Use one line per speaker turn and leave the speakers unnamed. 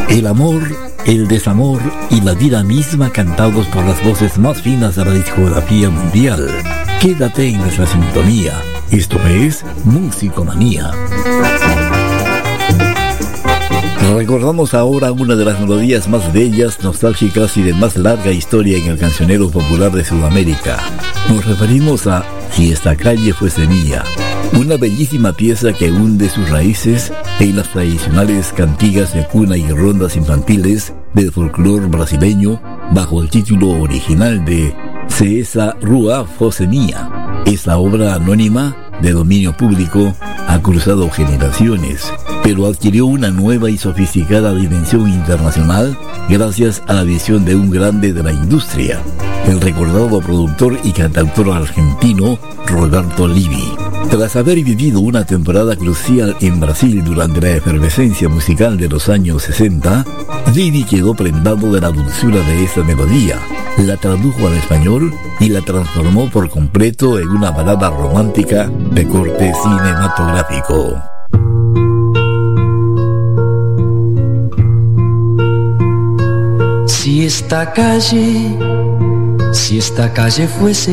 El amor, el desamor y la vida misma cantados por las voces más finas de la discografía mundial. Quédate en nuestra sintonía. Esto es Musicomanía. Recordamos ahora una de las melodías más bellas, nostálgicas y de más larga historia en el cancionero popular de Sudamérica. Nos referimos a Si esta calle fuese mía, una bellísima pieza que hunde sus raíces en las tradicionales cantigas de cuna y rondas infantiles del folclore brasileño bajo el título original de Se esa rua fosse mía. Esta obra anónima de dominio público ha cruzado generaciones, pero adquirió una nueva y sofisticada dimensión internacional gracias a la visión de un grande de la industria, el recordado productor y cantautor argentino Roberto Livi. Tras haber vivido una temporada crucial en Brasil durante la efervescencia musical de los años 60, Livi quedó prendado de la dulzura de esta melodía, la tradujo al español y la transformó por completo en una balada romántica de corte cinematográfico.
Si esta calle fuese